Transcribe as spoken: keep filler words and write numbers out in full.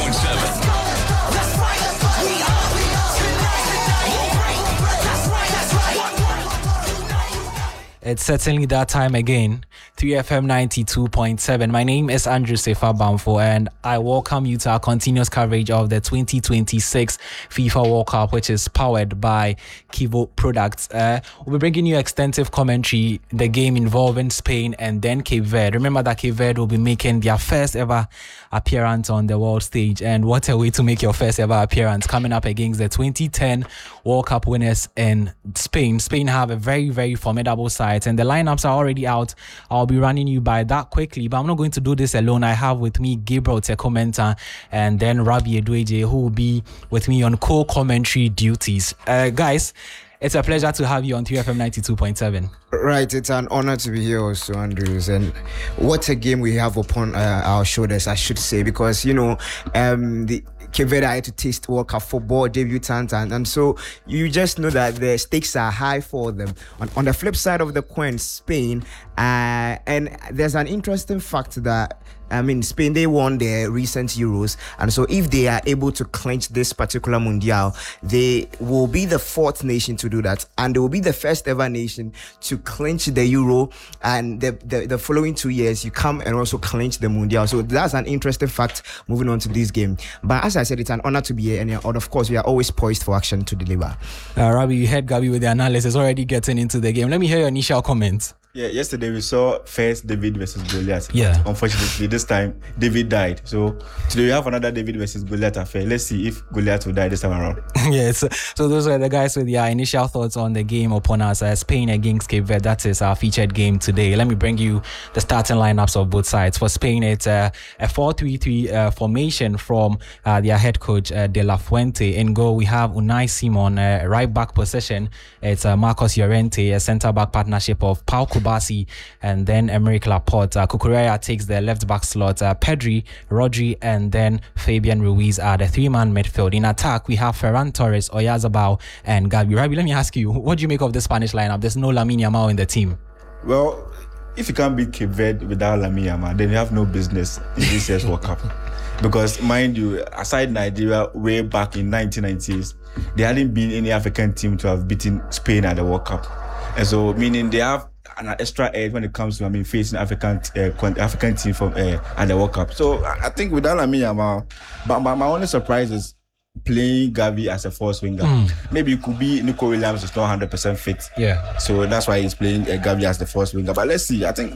point seven. It's certainly that time again. three F M ninety-two point seven. My name is Andrew Sefa Bamfo, and I welcome you to our continuous coverage of the twenty twenty-six FIFA World Cup, which is powered by Kivo Products. Uh, we'll be bringing you extensive commentary, the game involving Spain and then Cape Verde. Remember that Cape Verde will be making their first ever appearance on the world stage, and what a way to make your first ever appearance, coming up against the twenty ten World Cup winners in Spain. Spain have a very, very formidable side, and the lineups are already out. I'll be running you by that quickly, but I'm not going to do this alone. I have with me Gabriel Tekomenta and then Rabi Edweje, who will be with me on co-commentary duties. Uh, guys, it's a pleasure to have you on three F M ninety-two point seven. Right, it's an honor to be here also, Andrews, and what a game we have upon uh, our shoulders, I should say, because, you know, um, the Cape Verde had to taste World Cup football debutants, and, and so you just know that the stakes are high for them. On, on the flip side of the coin, Spain, uh, and there's an interesting fact that, I mean, Spain, they won their recent Euros, and so if they are able to clinch this particular Mundial, they will be the fourth nation to do that, and they will be the first ever nation to clinch the Euro, and the, the, the following two years, you come and also clinch the Mundial. So that's an interesting fact moving on to this game. But as I said, it's an honor to be here, and of course, we are always poised for action to deliver. Uh, Rabi, you heard Gabi with the analysis, already getting into the game. Let me hear your initial comments. Yeah, yesterday we saw first David versus Goliath. Yeah. Unfortunately, this time David died. So today we have another David versus Goliath affair. Let's see if Goliath will die this time around. Yes. So those are the guys with their initial thoughts on the game upon us. Uh, Spain against Cape Verde. That is our featured game today. Let me bring you the starting lineups of both sides. For Spain, it's uh, a four three three uh, formation from uh, their head coach uh, De La Fuente. In goal, we have Unai Simon, uh, right back position. It's uh, Marcos Llorente, a centre back partnership of Pau Kubasi and then Emerick Laporte. Uh, Cucurella takes the left back slot. Uh, Pedri, Rodri, and then Fabian Ruiz are the three-man midfield. In attack, we have Ferran Torres, Oyarzabal, and Gabi. Rabi, let me ask you, what do you make of the Spanish lineup? There's no Lamine Yamal in the team. Well, if you can't beat Cape Verde without Lamine Yamal, then you have no business in this year's World Cup. Because, mind you, aside Nigeria, way back in nineteen nineties, there hadn't been any African team to have beaten Spain at the World Cup. And so, meaning they have an extra edge when it comes to, I mean, facing African uh, African team from uh, at the World Cup. So, I think without Lamine Yamal, but my, my only surprise is playing Gavi as a force winger. Mm. Maybe it could be Nico Williams is not one hundred percent fit. Yeah. So that's why he's playing uh, Gavi as the force winger. But let's see. I think